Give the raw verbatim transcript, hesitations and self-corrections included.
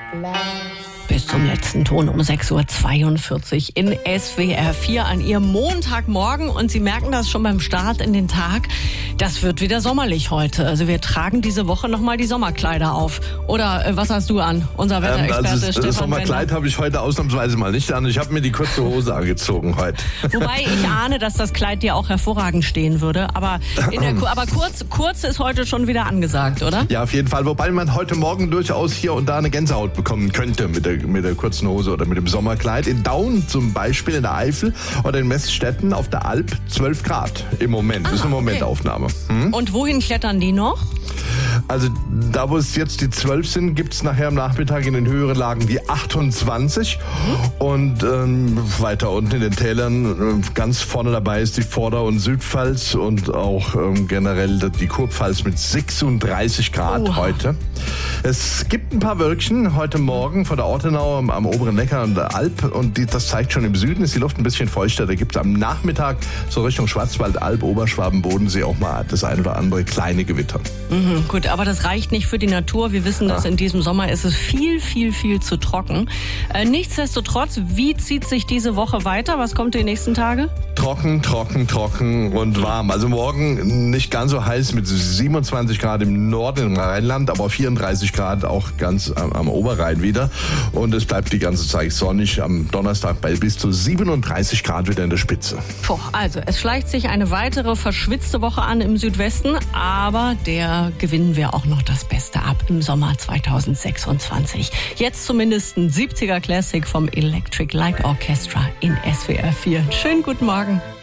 Bis zum letzten Ton um sechs Uhr zweiundvierzig in S W R vier an Ihrem Montagmorgen. Und Sie merken das schon beim Start in den Tag. Das wird wieder sommerlich heute. Also wir tragen diese Woche nochmal die Sommerkleider auf. Oder äh, was hast du an, unser Wetterexperte ähm, also das, Stefan das Sommerkleid habe ich heute ausnahmsweise mal nicht an. Ich habe mir die kurze Hose angezogen heute. Wobei ich ahne, dass das Kleid dir auch hervorragend stehen würde. Aber, in der, aber kurz, kurz ist heute schon wieder angesagt, oder? Ja, auf jeden Fall. Wobei man heute Morgen durchaus hier und da eine Gänsehaut bekommen könnte mit der, mit der kurzen Hose oder mit dem Sommerkleid. In Daun zum Beispiel, in der Eifel oder in Messstetten auf der Alp zwölf Grad im Moment. Ah, das ist eine Momentaufnahme. Hm? Und wohin klettern die noch? Also da, wo es jetzt die zwölf sind, gibt es nachher am Nachmittag in den höheren Lagen die achtundzwanzig. Mhm. Und ähm, weiter unten in den Tälern, äh, ganz vorne dabei ist die Vorder- und Südpfalz und auch ähm, generell die Kurpfalz mit sechsunddreißig Grad oh. heute. Es gibt ein paar Wölkchen heute Morgen vor der Ortenau am, am oberen Neckar und der Alp. Und die, das zeigt schon, im Süden ist die Luft ein bisschen feuchter. Da gibt es am Nachmittag so Richtung Schwarzwald, Alb, Oberschwaben, Bodensee auch mal das ein oder andere kleine Gewitter. Mhm, gut, aber das reicht nicht für die Natur. Wir wissen, dass in diesem Sommer ist es viel, viel, viel zu trocken. Äh, nichtsdestotrotz, wie zieht sich diese Woche weiter? Was kommt die nächsten Tage? Trocken, trocken, trocken und warm. Also morgen nicht ganz so heiß mit siebenundzwanzig Grad im Norden im Rheinland, aber vierunddreißig Grad auch ganz am, am Oberrhein wieder. Und es bleibt die ganze Zeit sonnig. Am Donnerstag bei bis zu siebenunddreißig Grad wieder in der Spitze. Puh, also es schleicht sich eine weitere verschwitzte Woche an im Südwesten, aber der gewinnen wir auch noch das Beste ab im Sommer zweitausendsechsundzwanzig. Jetzt zumindest ein siebziger Classic vom Electric Light Orchestra in S W R vier. Schönen guten Morgen.